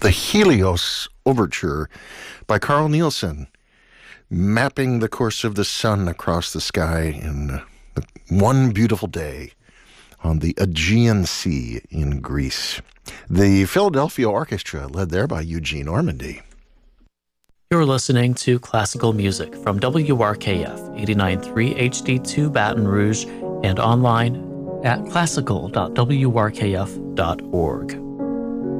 the Helios Overture by Carl Nielsen, mapping the course of the sun across the sky in one beautiful day on the Aegean Sea in Greece. The Philadelphia Orchestra, led there by Eugene Ormandy. You're listening to classical music from WRKF 89.3 HD2 Baton Rouge and online at classical.wrkf.org.